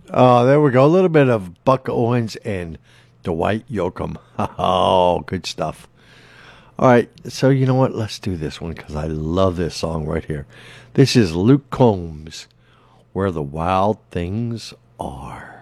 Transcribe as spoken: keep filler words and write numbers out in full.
Oh, there we go. A little bit of Buck Owens and Dwight Yoakam. Oh, good stuff. All right, so you know what? Let's do this one because I love this song right here. This is Luke Combs, Where the Wild Things Are.